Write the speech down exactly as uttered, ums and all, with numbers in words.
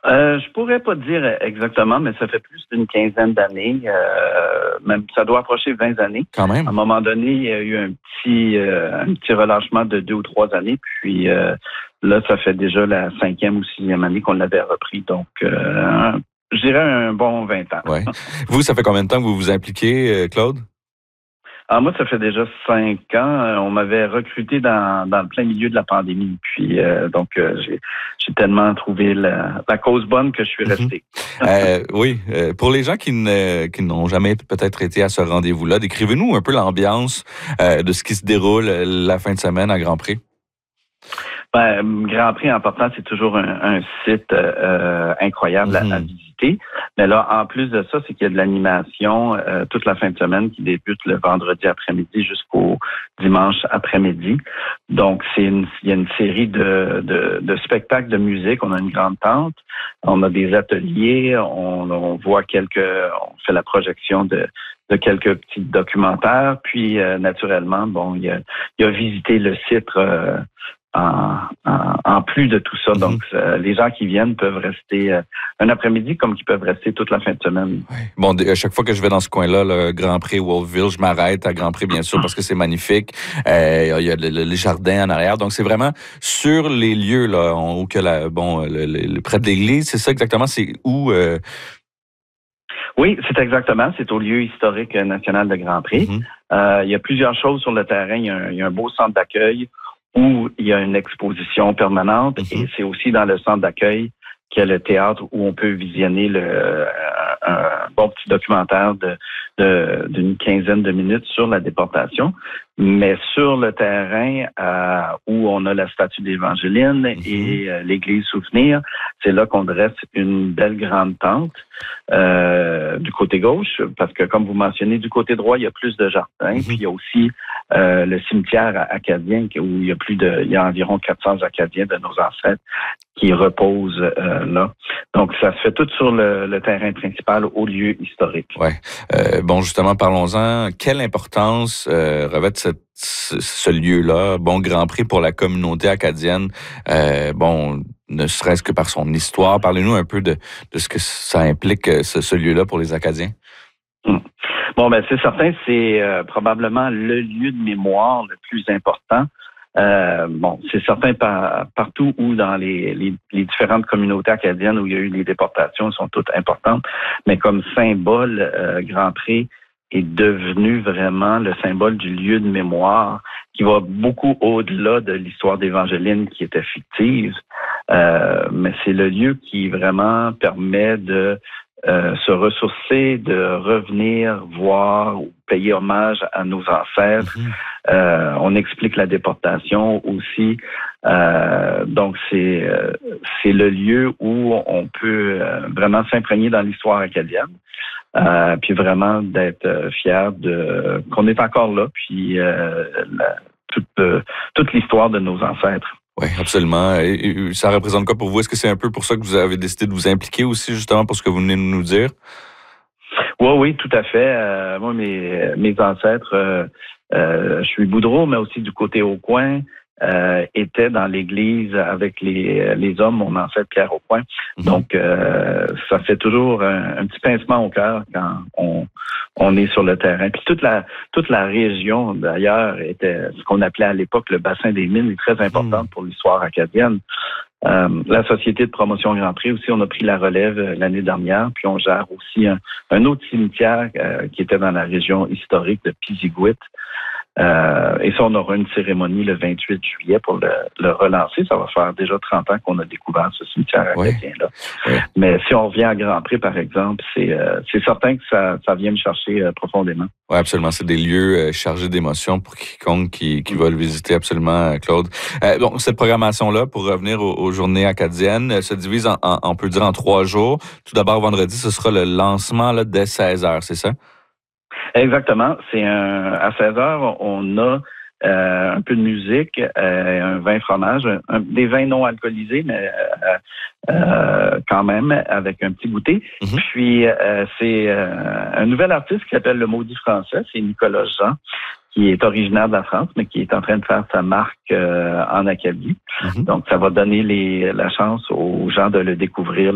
Euh, je pourrais pas dire exactement, mais ça fait plus d'une quinzaine d'années. Euh, même ça doit approcher vingt années. Quand même. À un moment donné, il y a eu un petit euh, un petit relâchement de deux ou trois années. Puis euh, là, ça fait déjà la cinquième ou sixième année qu'on l'avait repris. Donc, euh, je dirais un bon vingt ans. Ouais. Vous, ça fait combien de temps que vous vous impliquez, Claude? Ah, moi, ça fait déjà cinq ans. Euh, On m'avait recruté dans, dans le plein milieu de la pandémie. Puis, euh, donc, euh, j'ai, j'ai tellement trouvé la, la cause bonne que je suis resté. Mm-hmm. euh, oui. Euh, pour les gens qui, ne, qui n'ont jamais peut-être été à ce rendez-vous-là, décrivez-nous un peu l'ambiance euh, de ce qui se déroule la fin de semaine à Grand Prix. Ben, Grand Prix, en partant, c'est toujours un, un site euh, incroyable mm-hmm. à, à visiter. Mais là, en plus de ça, c'est qu'il y a de l'animation euh, toute la fin de semaine qui débute le vendredi après-midi jusqu'au dimanche après-midi. Donc, c'est une, il y a une série de, de, de spectacles de musique. On a une grande tente, on a des ateliers, on, on voit quelques, on fait la projection de de quelques petits documentaires. Puis, euh, naturellement, bon, il y a, il y a visité le site euh, En, en, en plus de tout ça. Mm-hmm. Donc, euh, les gens qui viennent peuvent rester euh, un après-midi comme qu'ils peuvent rester toute la fin de semaine. Oui. Bon, à chaque fois que je vais dans ce coin-là, le Grand Prix Wolfville, je m'arrête à Grand Prix, bien sûr, parce que c'est magnifique. Euh, il y a le, le, les jardins en arrière. Donc, c'est vraiment sur les lieux, là, où que la, bon, le, le, près de l'église, c'est ça exactement, c'est où... Euh... Oui, c'est exactement. C'est au lieu historique national de Grand Prix. Mm-hmm. Euh, il y a plusieurs choses sur le terrain. Il y a un, il y a un beau centre d'accueil où il y a une exposition permanente mm-hmm. et c'est aussi dans le centre d'accueil qu'il y a le théâtre où on peut visionner le, un, un bon petit documentaire de, de, d'une quinzaine de minutes sur la déportation. Mais sur le terrain euh, où on a la statue d'Évangéline mm-hmm. et euh, l'église Souvenir, c'est là qu'on dresse une belle grande tente euh, du côté gauche, parce que comme vous mentionnez, du côté droit, il y a plus de jardins, mm-hmm. puis il y a aussi euh, le cimetière acadien où il y a plus de, il y a environ quatre cents Acadiens de nos ancêtres qui reposent euh, là. Donc, ça se fait tout sur le, le terrain principal au lieu historique. Ouais. Euh, bon, justement, parlons-en. Quelle importance euh, revêt cette, ce, ce lieu-là, bon Grand Prix pour la communauté acadienne, euh, bon, ne serait-ce que par son histoire. Parlez-nous un peu de, de ce que ça implique, ce, ce lieu-là pour les Acadiens. Hum. Bon, ben c'est certain, c'est euh, probablement le lieu de mémoire le plus important. Euh, bon, c'est certain par, partout où dans les, les, les différentes communautés acadiennes où il y a eu des déportations, elles sont toutes importantes, mais comme symbole, euh, Grand Prix est devenu vraiment le symbole du lieu de mémoire qui va beaucoup au-delà de l'histoire d'Évangéline qui était fictive, euh, mais c'est le lieu qui vraiment permet de Euh, se ressourcer, de revenir voir ou payer hommage à nos ancêtres. Mm-hmm. Euh, on explique la déportation aussi. Euh, donc, c'est, euh, c'est le lieu où on peut euh, vraiment s'imprégner dans l'histoire acadienne. Euh, puis vraiment d'être euh, fier de qu'on est encore là, puis euh, la, toute, euh, toute l'histoire de nos ancêtres. Oui, absolument. Et ça représente quoi pour vous? Est-ce que c'est un peu pour ça que vous avez décidé de vous impliquer aussi, justement, pour ce que vous venez de nous dire? Oui, oui, tout à fait. Euh, moi, mes, mes ancêtres, euh, euh, je suis Boudreau, mais aussi du côté Aucoin, euh, étaient dans l'église avec les, les hommes, mon ancêtre Pierre Aucoin. Mm-hmm. Donc, euh, ça fait toujours un, un petit pincement au cœur quand on, on est sur le terrain. Puis toute la toute la région, d'ailleurs, était ce qu'on appelait à l'époque le bassin des mines, est très importante mmh. pour l'histoire acadienne. Euh, la Société de promotion Grand Prix aussi, on a pris la relève l'année dernière, puis on gère aussi un, un autre cimetière euh, qui était dans la région historique de Piziguit. Euh, et ça, on aura une cérémonie le vingt-huit juillet pour le, le relancer. Ça va faire déjà trente ans qu'on a découvert ce cimetière acadien-là. Oui. Oui. Mais si on revient à Grand Prix, par exemple, c'est, euh, c'est certain que ça, ça vient me chercher euh, profondément. Oui, absolument. C'est des lieux euh, chargés d'émotions pour quiconque qui, qui va le visiter, absolument, Claude. Euh, donc, cette programmation-là, pour revenir aux, aux journées acadiennes, se divise, en, en, on peut dire, en trois jours. Tout d'abord, vendredi, ce sera le lancement là, dès seize heures, c'est ça? Exactement. C'est un, à seize heures, on a euh, un peu de musique, euh, un vin fromage, un, des vins non alcoolisés, mais euh, euh, quand même avec un petit goûter. Mm-hmm. Puis euh, c'est euh, un nouvel artiste qui s'appelle Le Maudit Français, c'est Nicolas Jean, qui est originaire de la France, mais qui est en train de faire sa marque euh, en Acadie. Mm-hmm. Donc, ça va donner les, la chance aux gens de le découvrir